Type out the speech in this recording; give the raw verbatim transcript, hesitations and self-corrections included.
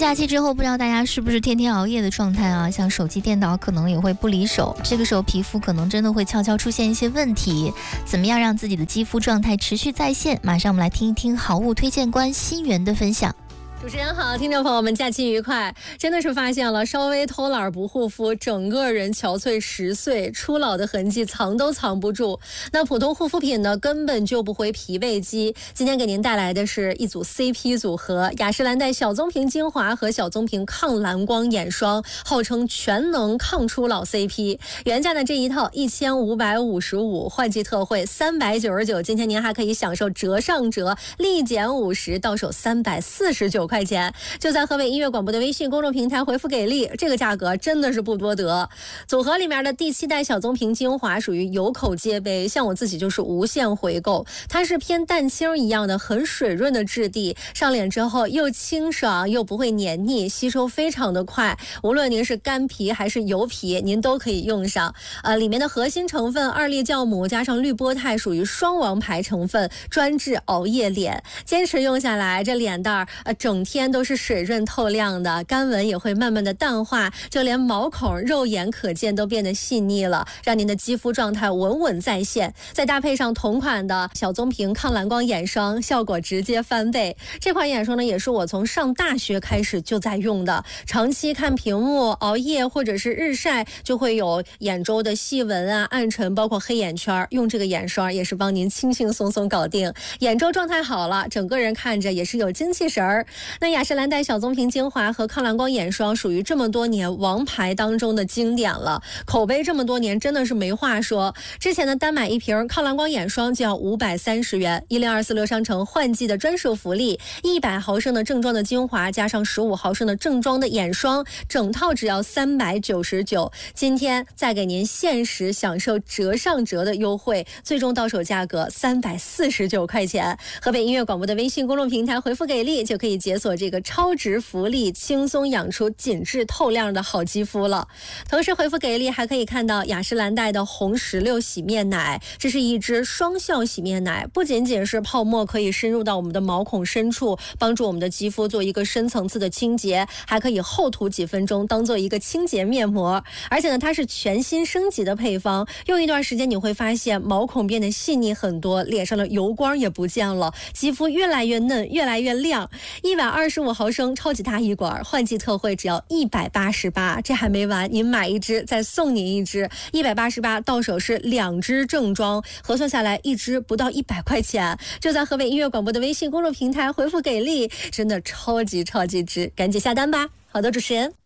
假期之后，不知道大家是不是天天熬夜的状态啊？像手机、电脑可能也会不离手，这个时候皮肤可能真的会悄悄出现一些问题。怎么样让自己的肌肤状态持续在线？马上我们来听一听好物推荐官新源的分享。 主持人好，听众朋友们，假期愉快！真的是发现了，稍微偷懒不护肤，整个人憔悴十岁，初老的痕迹藏都藏不住。那普通护肤品呢，根本救不回脾胃肌。今天给您带来的是一组 C P 组合，雅诗兰黛小棕瓶精华和小棕瓶抗蓝光眼霜，号称全能抗初老 C P。原价的这一套一千五百五十五，换季特惠三百九十九，今天您还可以享受折上折，立减五十，到手三百四十九块钱。就在河北音乐广播的微信公众平台回复给力，这个价格真的是不多得。组合里面的第七代小棕瓶精华属于有口皆碑，像我自己就是无限回购。它是偏蛋清一样的很水润的质地，上脸之后又清爽又不会黏腻，吸收非常的快。无论您是干皮还是油皮，您都可以用上。呃，里面的核心成分二粒酵母加上绿波肽属于双王牌成分，专治熬夜脸。坚持用下来，这脸蛋儿呃整天都是水润透亮的，干纹也会慢慢的淡化，就连毛孔肉眼可见都变得细腻了，让您的肌肤状态稳稳在线。再搭配上同款的小棕瓶抗蓝光眼霜，效果直接翻倍。这款眼霜呢，也是我从上大学开始就在用的，长期看屏幕、熬夜或者是日晒，就会有眼周的细纹啊、暗沉，包括黑眼圈，用这个眼霜也是帮您轻轻松松搞定。眼周状态好了，整个人看着也是有精气神儿。那雅诗兰黛小棕瓶精华和抗蓝光眼霜属于这么多年王牌当中的经典了，口碑这么多年真的是没话说。之前的单买一瓶抗蓝光眼霜就要五百三十元，一零二四六商城换季的专属福利，一百毫升的正装的精华加上十五毫升的正装的眼霜，整套只要三百九十九。今天再给您限时享受折上折的优惠，最终到手价格三百四十九块钱。河北音乐广播的微信公众平台回复给力，就可以解锁这个超值福利，轻松养出紧致透亮的好肌肤了。同时回复给力还可以看到雅诗兰黛的红石榴洗面奶，这是一支双效洗面奶，不仅仅是泡沫可以深入到我们的毛孔深处，帮助我们的肌肤做一个深层次的清洁，还可以厚涂几分钟当做一个清洁面膜。而且呢，它是全新升级的配方，用一段时间你会发现毛孔变得细腻很多，脸上的油光也不见了，肌肤越来越嫩，越来越亮。一百二十五毫升超级大一管，换季特惠只要一百八十八，这还没完，您买一支再送您一支，一百八十八到手是两支正装，核算下来一支不到一百块钱。就在河北音乐广播的微信公众平台回复给力，真的超级超级值，赶紧下单吧。好的，主持人。